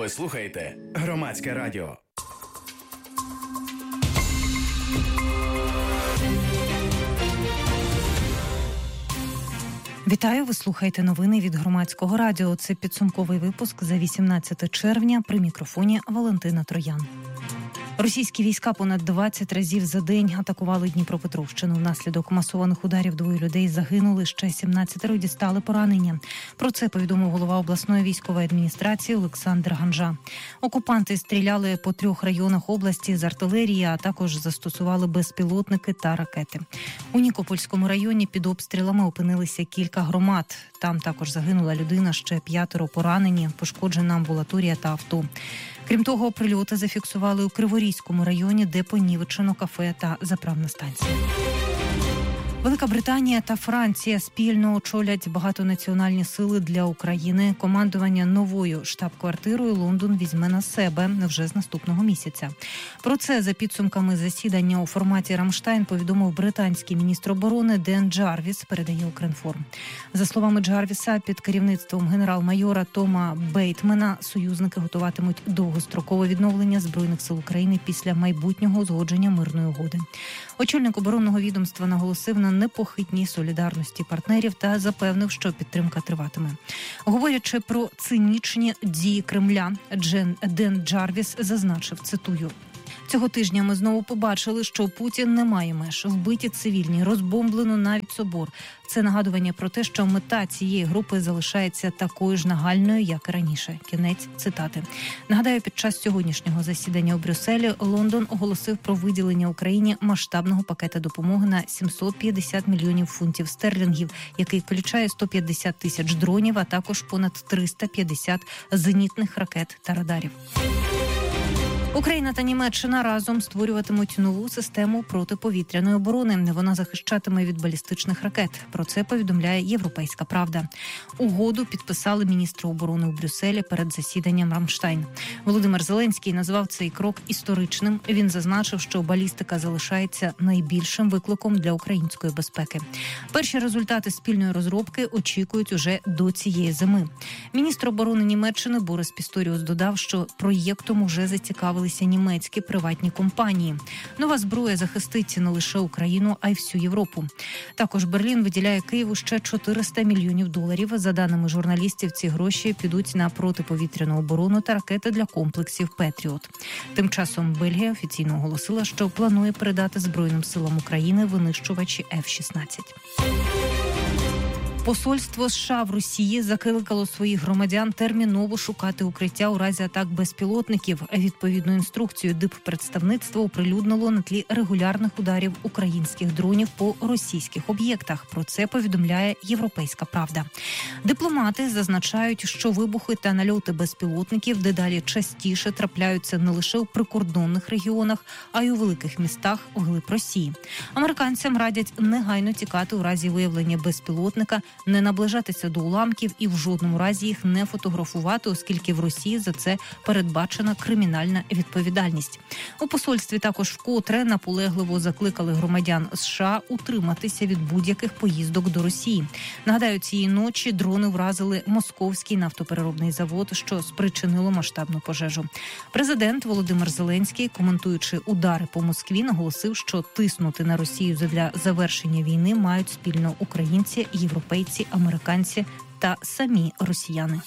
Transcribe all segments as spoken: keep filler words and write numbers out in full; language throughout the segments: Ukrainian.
Ви слухаєте Громадське радіо. Вітаю, ви слухаєте новини від Громадського радіо. Це підсумковий випуск за вісімнадцяте червня. При мікрофоні Валентина Троян. Російські війська понад двадцять разів за день атакували Дніпропетровщину. Внаслідок масованих ударів двоє людей загинули, ще сімнадцятеро дістали поранення. Про це повідомив голова обласної військової адміністрації Олександр Ганжа. Окупанти стріляли по трьох районах області з артилерії, а також застосували безпілотники та ракети. У Нікопольському районі під обстрілами опинилися кілька громад. Там також загинула людина, ще п'ятеро поранені, пошкоджена амбулаторія та авто. Крім того, прильоти зафіксували у Криворізькому районі, де понівечено кафе та заправна станція. Велика Британія та Франція спільно очолять багатонаціональні сили для України. Командування новою штаб-квартирою Лондон візьме на себе вже з наступного місяця. Про це за підсумками засідання у форматі «Рамштайн» повідомив британський міністр оборони Ден Джарвіс, передає Укрінформ. За словами Джарвіса, під керівництвом генерал-майора Тома Бейтмена союзники готуватимуть довгострокове відновлення Збройних сил України після майбутнього узгодження мирної угоди. Очільник оборонного відомства наголосив на непохитній солідарності партнерів та запевнив, що підтримка триватиме. Говорячи про цинічні дії Кремля, Джен Ден Джарвіс зазначив, цитую: «Цього тижня ми знову побачили, що Путін не має меж. Вбиті цивільні, розбомблено навіть собор. Це нагадування про те, що мета цієї групи залишається такою ж нагальною, як і раніше». Кінець цитати. Нагадаю, під час сьогоднішнього засідання у Брюсселі Лондон оголосив про виділення Україні масштабного пакета допомоги на сімсот п'ятдесят мільйонів фунтів стерлінгів, який включає сто п'ятдесят тисяч дронів, а також понад триста п'ятдесят зенітних ракет та радарів. Україна та Німеччина разом створюватимуть нову систему протиповітряної оборони. Вона захищатиме від балістичних ракет. Про це повідомляє «Європейська правда». Угоду підписали міністри оборони у Брюсселі перед засіданням «Рамштайн». Володимир Зеленський назвав цей крок історичним. Він зазначив, що балістика залишається найбільшим викликом для української безпеки. Перші результати спільної розробки очікують уже до цієї зими. Міністр оборони Німеччини Борис Пісторіус додав, що проєктом уже зацікавили німецькі приватні компанії. Нова зброя захистить не лише Україну, а й всю Європу. Також Берлін виділяє Києву ще чотириста мільйонів доларів. За даними журналістів, ці гроші підуть на протиповітряну оборону та ракети для комплексів «Петріот». Тим часом Бельгія офіційно оголосила, що планує передати Збройним силам України винищувачі еф шістнадцять. Посольство США в Росії закликало своїх громадян терміново шукати укриття у разі атак безпілотників. Відповідну інструкцію диппредставництво оприлюднило на тлі регулярних ударів українських дронів по російських об'єктах. Про це повідомляє «Європейська правда». Дипломати зазначають, що вибухи та нальоти безпілотників дедалі частіше трапляються не лише у прикордонних регіонах, а й у великих містах вглиб Росії. Американцям радять негайно тікати у разі виявлення безпілотника, не наближатися до уламків і в жодному разі їх не фотографувати, оскільки в Росії за це передбачена кримінальна відповідальність. У посольстві також вкотре наполегливо закликали громадян США утриматися від будь-яких поїздок до Росії. Нагадаю, цієї ночі дрони вразили московський нафтопереробний завод, що спричинило масштабну пожежу. Президент Володимир Зеленський, коментуючи удари по Москві, наголосив, що тиснути на Росію задля завершення війни мають спільно українці, європейці, американці та самі росіяни.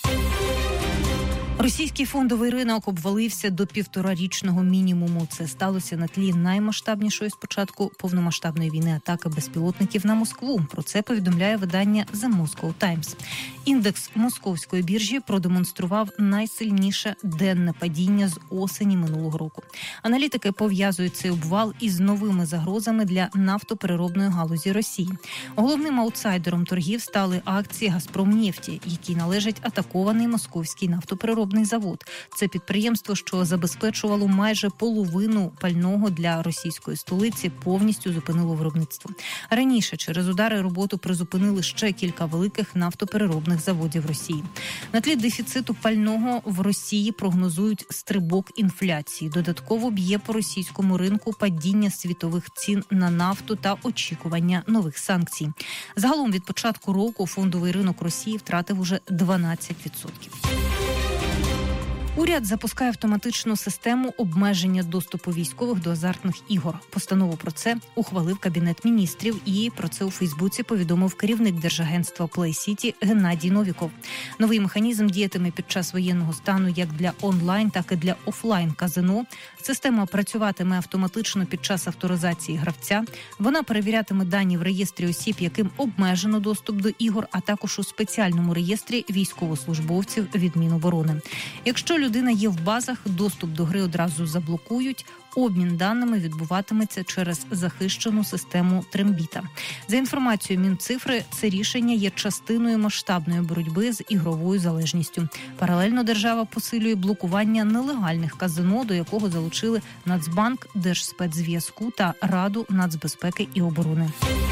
Російський фондовий ринок обвалився до півторарічного мінімуму. Це сталося на тлі наймасштабнішої з початку повномасштабної війни атаки безпілотників на Москву. Про це повідомляє видання The Moscow Times. Індекс московської біржі продемонстрував найсильніше денне падіння з осені минулого року. Аналітики пов'язують цей обвал із новими загрозами для нафтопереробної галузі Росії. Головним аутсайдером торгів стали акції «Газпромнефті», які належать атакований московський нафтопереробний завод. Це підприємство, що забезпечувало майже половину пального для російської столиці, повністю зупинило виробництво. Раніше через удари роботу призупинили ще кілька великих нафтопереробних заводів Росії. На тлі дефіциту пального в Росії прогнозують стрибок інфляції. Додатково б'є по російському ринку падіння світових цін на нафту та очікування нових санкцій. Загалом від початку року фондовий ринок Росії втратив уже дванадцять відсотків. Уряд запускає автоматичну систему обмеження доступу військових до азартних ігор. Постанову про це ухвалив Кабінет міністрів, і про це у Фейсбуці повідомив керівник Держагентства Play City Геннадій Новіков. Новий механізм діятиме під час воєнного стану як для онлайн, так і для офлайн казино. Система працюватиме автоматично під час авторизації гравця. Вона перевірятиме дані в реєстрі осіб, яким обмежено доступ до ігор, а також у спеціальному реєстрі військовослужбовців від Міноборони. Якщо людина є в базах, доступ до гри одразу заблокують. Обмін даними відбуватиметься через захищену систему Трембіта. За інформацією Мінцифри, це рішення є частиною масштабної боротьби з ігровою залежністю. Паралельно держава посилює блокування нелегальних казино, до якого залучили Нацбанк, Держспецзв'язку та Раду нацбезпеки і оборони.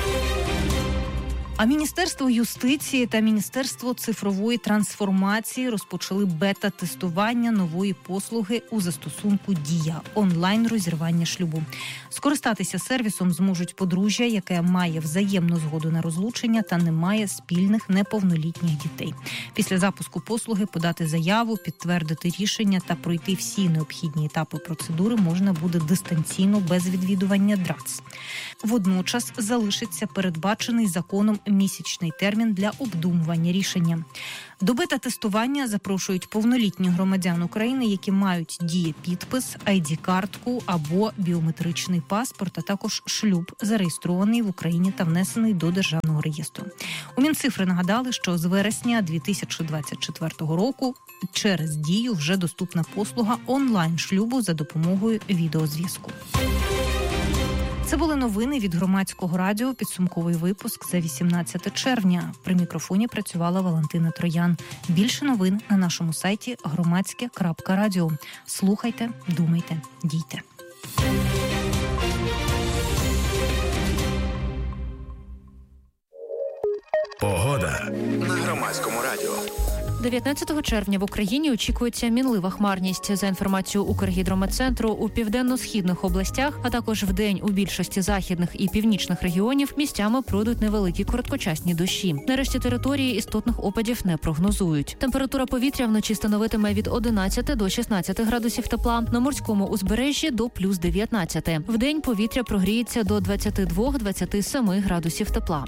А Міністерство юстиції та Міністерство цифрової трансформації розпочали бета-тестування нової послуги у застосунку «Дія» – онлайн-розірвання шлюбу. Скористатися сервісом зможуть подружжя, яке має взаємну згоду на розлучення та не має спільних неповнолітніх дітей. Після запуску послуги подати заяву, підтвердити рішення та пройти всі необхідні етапи процедури можна буде дистанційно без відвідування ДРАЦ. Водночас залишиться передбачений законом місячний термін для обдумування рішення. До бета-тестування запрошують повнолітніх громадян України, які мають дієпідпис, ай ді-картку або біометричний паспорт, а також шлюб, зареєстрований в Україні та внесений до Державного реєстру. У Мінцифри нагадали, що з вересня дві тисячі двадцять четвертого року через «Дію» вже доступна послуга онлайн-шлюбу за допомогою відеозв'язку. Це були новини від Громадського радіо, підсумковий випуск за вісімнадцяте червня. При мікрофоні працювала Валентина Троян. Більше новин на нашому сайті громадське крапка радіо. Слухайте, думайте, дійте. Погода на Громадському радіо. дев'ятнадцятого червня в Україні очікується мінлива хмарність. За інформацією Укргідрометцентру, у південно-східних областях, а також вдень у більшості західних і північних регіонів місцями пройдуть невеликі короткочасні дощі. Нарешті території істотних опадів не прогнозують. Температура повітря вночі становитиме від одинадцяти до шістнадцяти градусів тепла, на морському узбережжі до плюс дев'ятнадцяти. Вдень повітря прогріється до двадцяти двох - двадцяти семи градусів тепла.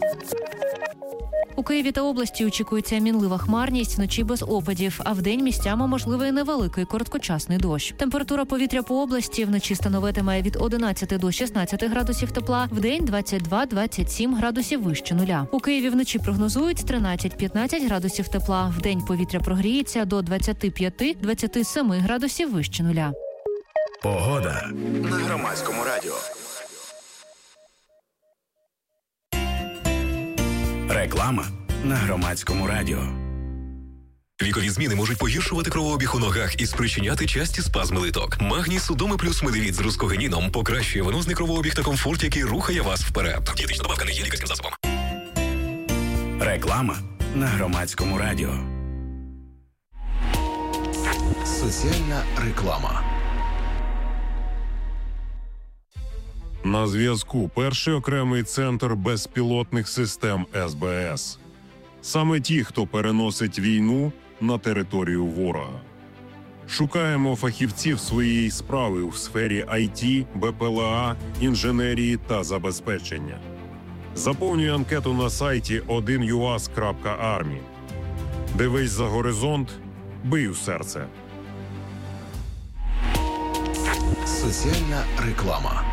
У Києві та області очікується мінлива хмарність, вночі без опадів, а вдень місцями можливий невеликий короткочасний дощ. Температура повітря по області вночі становитиме від одинадцяти до шістнадцяти градусів тепла, вдень двадцять два - двадцять сім градусів вище нуля. У Києві вночі прогнозують тринадцять - п'ятнадцять градусів тепла, вдень повітря прогріється до двадцяти п'яти - двадцяти семи градусів вище нуля. Погода на Громадському радіо. Реклама на Громадському радіо. Вікові зміни можуть погіршувати кровообіг у ногах і спричиняти часті спазми литок. Магній Судоми плюс медивіт з рускогеніном покращує венозний кровообіг та комфорт, який рухає вас вперед. Дієтична добавка не є лікарським засобом. Реклама на Громадському радіо. Соціальна реклама. На зв'язку перший окремий центр безпілотних систем ес бе ес. Саме ті, хто переносить війну на територію ворога. Шукаємо фахівців своєї справи у сфері ай ті, бе пе ел а, інженерії та забезпечення. Заповнюй анкету на сайті один ю ас крапка армі. Дивись за горизонт, бий у серце. Соціальна реклама.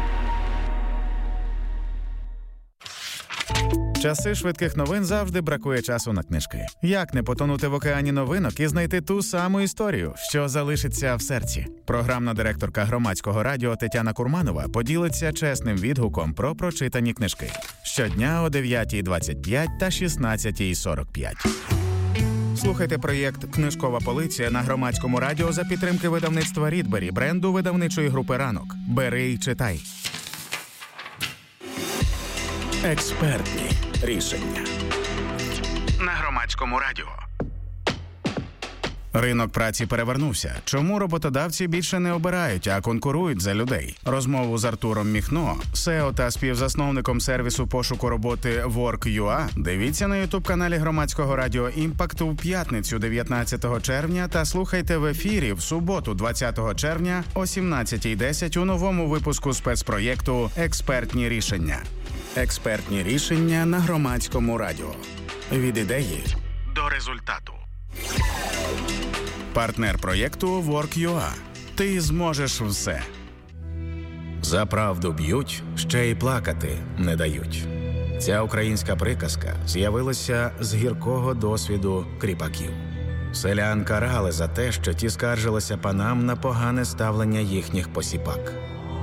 Часи швидких новин завжди бракує часу на книжки. Як не потонути в океані новинок і знайти ту саму історію, що залишиться в серці? Програмна директорка Громадського радіо Тетяна Курманова поділиться чесним відгуком про прочитані книжки. Щодня о дев'ятій двадцять п'ять та шістнадцятій сорок п'ять. Слухайте проєкт «Книжкова полиця» на Громадському радіо за підтримки видавництва «Рідбері», бренду видавничої групи «Ранок». Бери й читай. Експертні рішення на Громадському радіо. Ринок праці перевернувся. Чому роботодавці більше не обирають, а конкурують за людей? Розмову з Артуром Міхно, сео та співзасновником сервісу пошуку роботи Work.ua, дивіться на ютуб-каналі Громадського радіо «Імпакт» у п'ятницю дев'ятнадцятого червня та слухайте в ефірі в суботу двадцятого червня о сімнадцятій десять у новому випуску спецпроєкту «Експертні рішення». Експертні рішення на Громадському радіо. Від ідеї до результату. Партнер проєкту Work.ua. Ти зможеш все. За правду б'ють, ще й плакати не дають. Ця українська приказка з'явилася з гіркого досвіду кріпаків. Селян карали за те, що ті скаржилися панам на погане ставлення їхніх посіпак.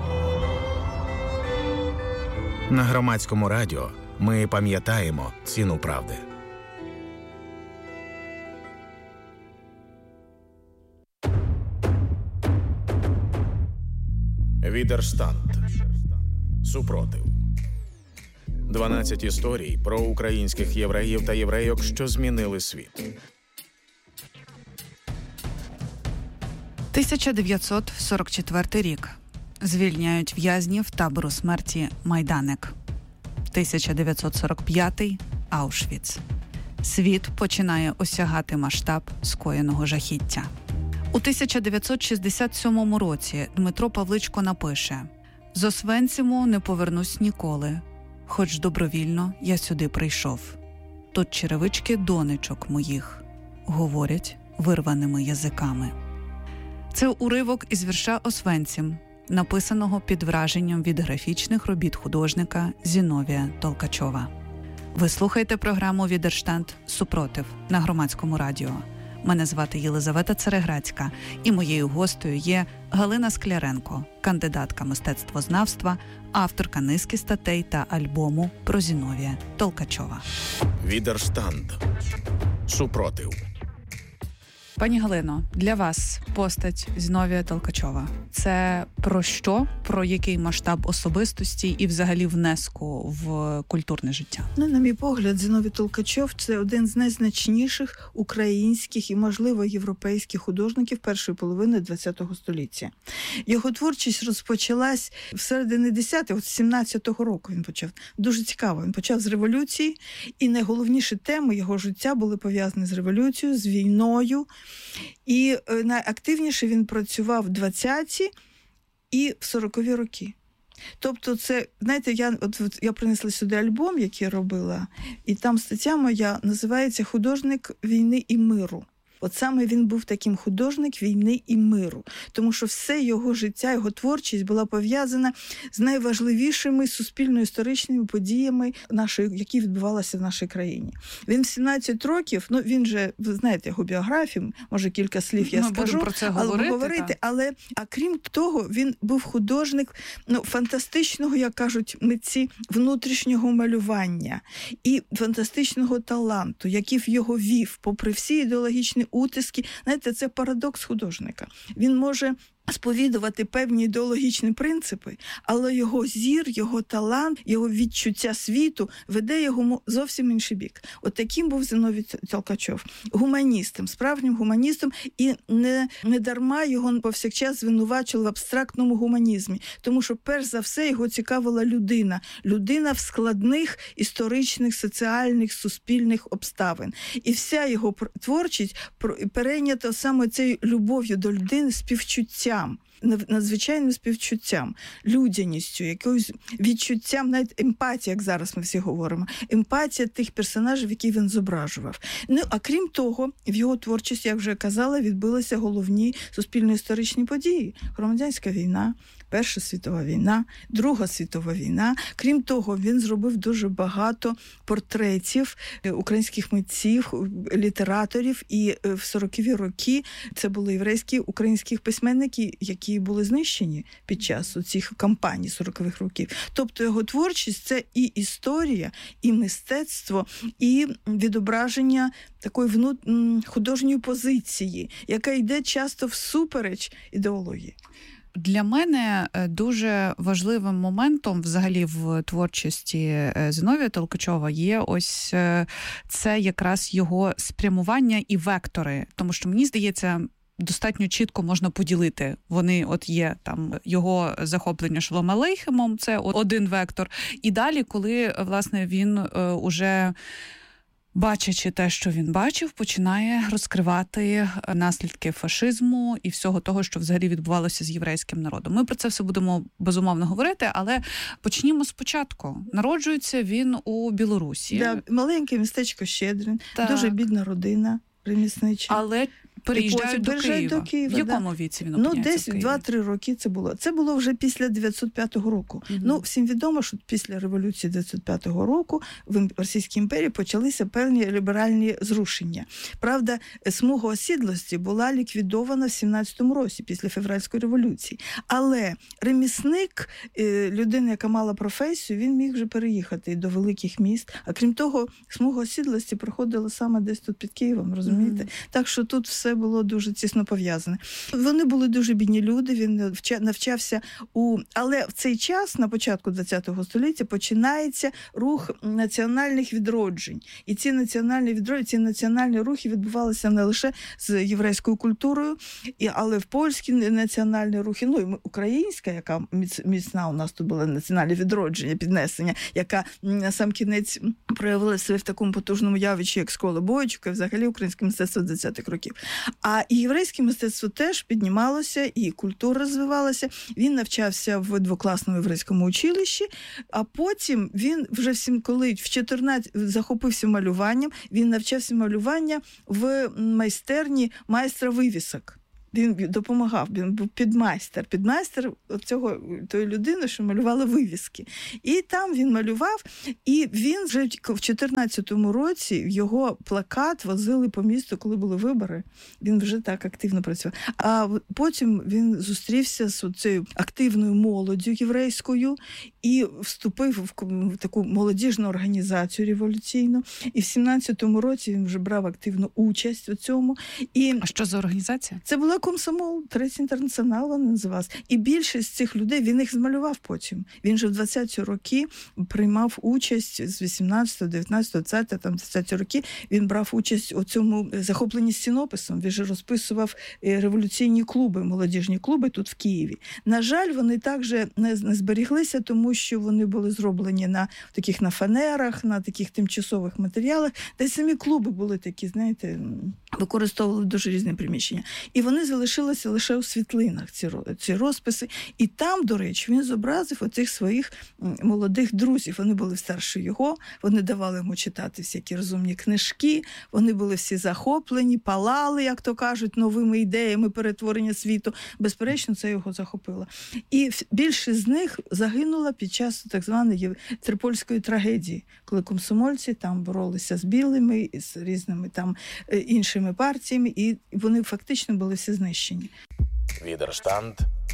На Громадському радіо ми пам'ятаємо ціну правди. Відерштанд. Супротив. дванадцять історій про українських євреїв та єврейок, що змінили світ. тисяча дев'ятсот сорок четвертий рік. Звільняють в'язнів табору смерті Майданик. тисяча дев'ятсот сорок п'ятий. Аушвіц. Світ починає осягати масштаб скоєного жахіття. У тисяча дев'ятсот шістдесят сьомому році Дмитро Павличко напише: «З Освенциму не повернусь ніколи, хоч добровільно я сюди прийшов. Тут черевички донечок моїх говорять вирваними язиками». Це уривок із вірша «Освенцим», написаного під враженням від графічних робіт художника Зіновія Толкачова. Ви слухаєте програму «Відерштанд. Супротив» на Громадському радіо. Мене звати Єлизавета Цереградська, і моєю гостею є Галина Скляренко, кандидатка мистецтвознавства, авторка низки статей та альбому про Зіновія Толкачова. Відерштанд. Супротив. Пані Галино, для вас постать Зіновія Толкачова – це про що? Про який масштаб особистості і взагалі внеску в культурне життя? Ну, на мій погляд, Зіновій Толкачов – це один з найзначніших українських і, можливо, європейських художників першої половини ХХ століття. Його творчість розпочалась в середині десятих, сімнадцятого року він почав. Дуже цікаво. Він почав з революції, і найголовніші теми його життя були пов'язані з революцією, з війною. І найактивніше він працював в двадцяті і в сорокові роки. Тобто це, знаєте, я, от, от, я принесла сюди альбом, який я робила, і там стаття моя називається «Художник війни і миру». От саме він був таким художник війни і миру, тому що все його життя, його творчість була пов'язана з найважливішими суспільно-історичними подіями, нашої, які відбувалися в нашій країні. Він в сімнадцять років, ну він же, ви знаєте, його біографію, може кілька слів я Ми скажу, про це але говорити, говорити, але а крім того, він був художник, ну, фантастичного, як кажуть митці, внутрішнього малювання і фантастичного таланту, який в його вів, попри всі ідеологічні утиски. Знаєте, це парадокс художника. Він може сповідувати певні ідеологічні принципи, але його зір, його талант, його відчуття світу веде його зовсім інший бік. От таким був Зіновій Толкачов. Гуманістом, справжнім гуманістом, і не, не дарма його повсякчас звинувачували в абстрактному гуманізмі, тому що перш за все його цікавила людина. Людина в складних історичних, соціальних, суспільних обставин. І вся його творчість перейнята саме цією любов'ю до людини, співчуттям. Надзвичайним співчуттям, людяністю, якоюсь відчуттям, навіть емпатія, як зараз ми всі говоримо, емпатія тих персонажів, які він зображував. Ну, а крім того, в його творчості, як вже казала, відбулися головні суспільно-історичні події. Громадянська війна, Перша світова війна, Друга світова війна. Крім того, він зробив дуже багато портретів українських митців, літераторів, і в сорокові роки це були єврейські українські письменники, які були знищені під час цих кампаній сорокових років. Тобто його творчість – це і історія, і мистецтво, і відображення такої внут... художньої позиції, яка йде часто всупереч ідеології. Для мене дуже важливим моментом взагалі в творчості Зіновія Толкачова є ось це якраз його спрямування і вектори. Тому що, мені здається, достатньо чітко можна поділити. Вони от є там його захоплення Шолом Алейхемом, це один вектор. І далі, коли, власне, він е, уже... бачачи те, що він бачив, починає розкривати наслідки фашизму і всього того, що взагалі відбувалося з єврейським народом. Ми про це все будемо, безумовно, говорити, але почнімо спочатку. Народжується він у Білорусі. Да, маленьке містечко Щедрин, так. Дуже бідна родина реміснича. Але переїжджають до Києва. до Києва. В якому да. віці він Ну, опиняється десь в Києві? два-три роки це було. Це було вже після дев'ятсот п'ятого року. Mm-hmm. Ну, всім відомо, що після революції дев'ятсот п'ятого року в Російській імперії почалися певні ліберальні зрушення. Правда, смуга осідлості була ліквідована в сімнадцятому році, після февральської революції. Але ремісник, людина, яка мала професію, він міг вже переїхати до великих міст. А крім того, смуга осідлості проходила саме десь тут під Києвом, розумієте? Mm-hmm. Так що тут все було дуже тісно пов'язане. Вони були дуже бідні люди, він навчався у... Але в цей час, на початку ХХ століття, починається рух національних відроджень. І ці національні відродження, ці національні рухи відбувалися не лише з єврейською культурою, але в польські національні рухи, ну і українська, яка міцна, у нас тут була національне відродження, піднесення, яка на сам кінець проявила себе в такому потужному явищі, як школа Бойчука, взагалі українське мистецтво двадцятих років. А і єврейське мистецтво теж піднімалося, і культура розвивалася. Він навчався в двокласному єврейському училищі, а потім він вже всім, коли в чотирнадцять захопився малюванням, він навчався малювання в майстерні майстра вивісок. Він допомагав, він був підмайстер. Підмайстер цього, тої людини, що малювала вивіски. І там він малював, і він вже в чотирнадцятому році його плакат возили по місту, коли були вибори. Він вже так активно працював. А потім він зустрівся з цією активною молоддю єврейською і вступив в таку молодіжну організацію революційну. І в сімнадцятому році він вже брав активну участь у цьому. І а що за організація? Це була комсомол, Третій інтернаціонал вона називалась. І більшість цих людей, він їх змалював потім. Він вже в двадцяті роки приймав участь з вісімнадцятого, дев'ятнадцятого, двадцятого, там двадцяті роки. Він брав участь у цьому захопленні стінописом. Він же розписував революційні клуби, молодіжні клуби тут в Києві. На жаль, вони також не, не зберіглися, тому що вони були зроблені на таких на фанерах, на таких тимчасових матеріалах. Та й самі клуби були такі, знаєте, використовували дуже різні приміщення. І вони залишилися лише у світлинах, ці, ці розписи. І там, до речі, він зобразив оцих своїх молодих друзів. Вони були старші його, вони давали йому читати всякі розумні книжки, вони були всі захоплені, палали, як то кажуть, новими ідеями перетворення світу. Безперечно, це його захопило. І більшість з них загинула під час так званої Трипольської трагедії, коли комсомольці там боролися з білими, і з різними там іншими партіями, і вони фактично були всі знищені. Відерштанд.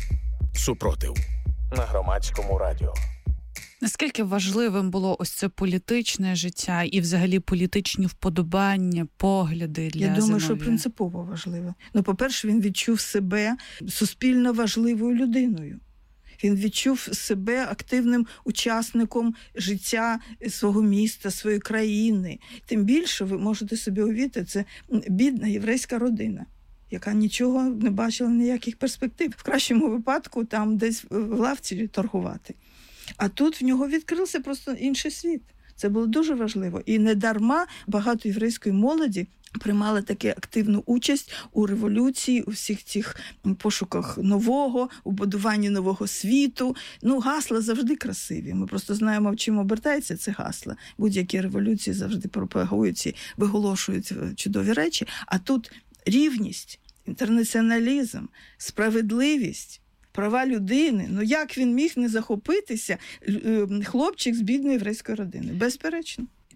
Супротив. На Громадському радіо. Наскільки важливим було ось це політичне життя і взагалі політичні вподобання, погляди для Я думаю, Зіновія? що принципово важливо. Ну, по-перше, він відчув себе суспільно важливою людиною. Він відчув себе активним учасником життя свого міста, своєї країни. Тим більше, ви можете собі уявити, це бідна єврейська родина, яка нічого не бачила, ніяких перспектив. В кращому випадку там десь в лавці торгувати. А тут в нього відкрився просто інший світ. Це було дуже важливо. І не дарма багато єврейської молоді приймали таку активну участь у революції, у всіх цих пошуках нового, у будуванні нового світу. Ну, гасла завжди красиві. Ми просто знаємо, чим обертається це гасла. Будь-які революції завжди пропагують і виголошують чудові речі. А тут рівність, інтернаціоналізм, справедливість, права людини. Ну, як він міг не захопитися, хлопчик з бідної єврейської родини? Безперечно.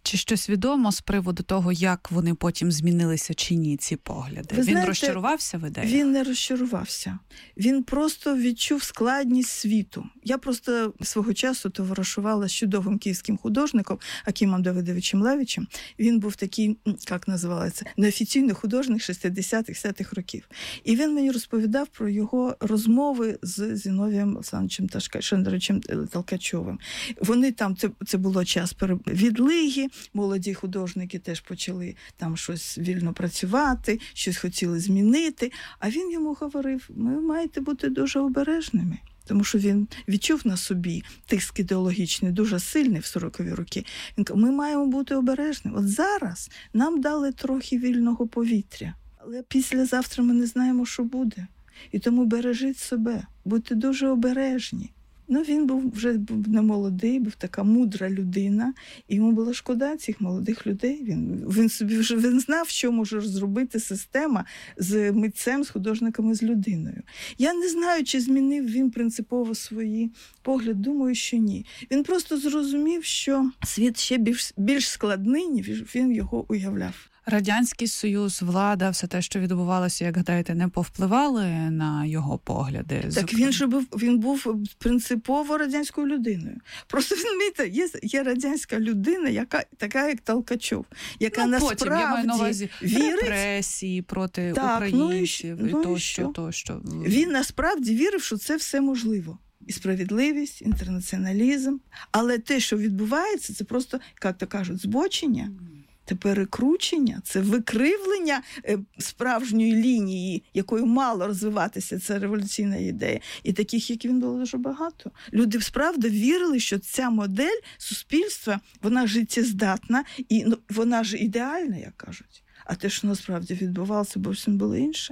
Чи щось відомо з приводу того, як вони потім змінилися чи ні, ці погляди? Ви він знаєте, розчарувався в ідеях? Він не розчарувався. Він просто відчув складність світу. Я просто свого часу товаришувала з чудовим київським художником Акимом Давидовичем Левичем. Він був такий, як називається, неофіційний художник шістдесятих-сімдесятих років. І він мені розповідав про його розмови з Зіновієм Олександровичем Шендеровичем Толкачовим. Вони там, це, це було час відлиги, молоді художники теж почали там щось вільно працювати, щось хотіли змінити. А він йому говорив, ви маєте бути дуже обережними. Тому що він відчув на собі тиск ідеологічний, дуже сильний в сорокові роки. Він каже, ми маємо бути обережними. От зараз нам дали трохи вільного повітря. Але післязавтра ми не знаємо, що буде. І тому бережіть себе, будьте дуже обережні. Ну, він був вже був не молодий, був така мудра людина, і йому було шкода цих молодих людей. Він, він собі вже він знав, що може зробити система з митцем, з художником і з людиною. Я не знаю, чи змінив він принципово свої погляди, думаю, що ні. Він просто зрозумів, що світ ще більш, більш складний, ніж він його уявляв. Радянський Союз, влада, все те, що відбувалося, як гадаєте, не повпливали на його погляди? Так Зокрема... він же був, він був принципово радянською людиною. Просто, розумієте, є, є радянська людина, яка така, як Толкачов, яка ну, насправді потім, я маю на увазі, вірить... репресії проти так, українців, ну і, ну тощо, тощо. Він насправді вірив, що це все можливо. І справедливість, інтернаціоналізм. Але те, що відбувається, це просто, як то кажуть, збочення. Це перекручення, це викривлення справжньої лінії, якою мало розвиватися ця революційна ідея. І таких, як він, було дуже багато. Люди справді вірили, що ця модель суспільства, вона життєздатна, і ну, вона ж ідеальна, як кажуть. А те, що насправді відбувалося, бо всім було інше.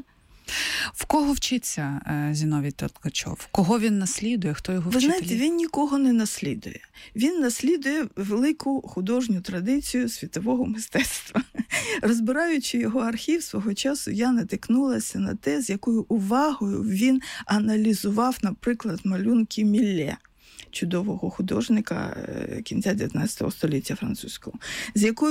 В кого вчиться Зіновій Толкачов? Кого він наслідує? Хто його вчителі? Ви знаєте, він нікого не наслідує. Він наслідує велику художню традицію світового мистецтва. Розбираючи його архів свого часу, я натикнулася на те, з якою увагою він аналізував, наприклад, малюнки Мілле, чудового художника кінця дев'ятнадцятого століття французького, з якою